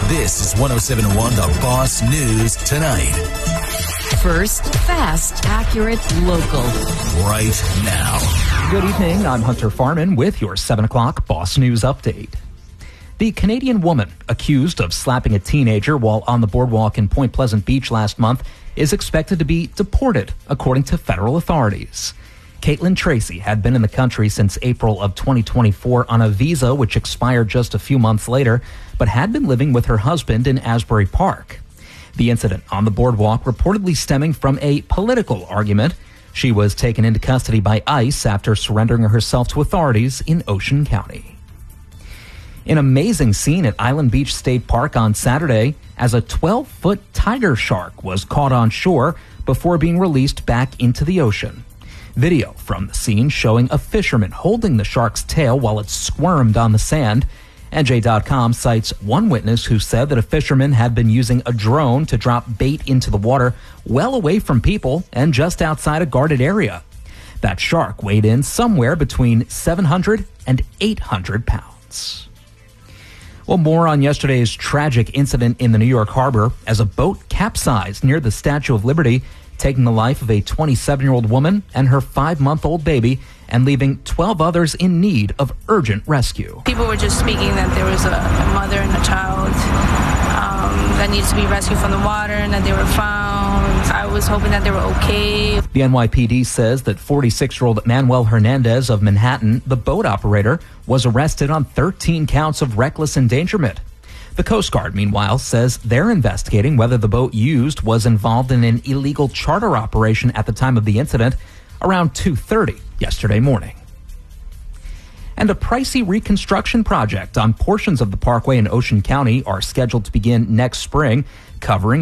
This is 107.1 The Boss News Tonight. First, fast, accurate, local. Right now. Good evening. I'm Hunter Farman with your 7 o'clock Boss News Update. The Canadian woman accused of slapping a teenager while on the boardwalk in Point Pleasant Beach last month is expected to be deported, according to federal authorities. Caitlin Tracy had been in the country since April of 2024 on a visa which expired just a few months later, but had been living with her husband in Asbury Park. The incident on the boardwalk reportedly stemming from a political argument. She was taken into custody by ICE after surrendering herself to authorities in Ocean County. An amazing scene at Island Beach State Park on Saturday as a 12-foot tiger shark was caught on shore before being released back into the ocean. Video from the scene showing a fisherman holding the shark's tail while it squirmed on the sand. NJ.com cites one witness who said that a fisherman had been using a drone to drop bait into the water well away from people and just outside a guarded area. That shark weighed in somewhere between 700 and 800 pounds. Well, more on yesterday's tragic incident in the New York Harbor as a boat capsized near the Statue of Liberty, taking the life of a 27-year-old woman and her 5-month-old baby and leaving 12 others in need of urgent rescue. People were just speaking that there was a mother and a child that needs to be rescued from the water and that they were found. I was hoping that they were okay. The NYPD says that 46-year-old Manuel Hernandez of Manhattan, the boat operator, was arrested on 13 counts of reckless endangerment. The Coast Guard, meanwhile, says they're investigating whether the boat used was involved in an illegal charter operation at the time of the incident around 2:30 yesterday morning. And a pricey reconstruction project on portions of the parkway in Ocean County are scheduled to begin next spring, covering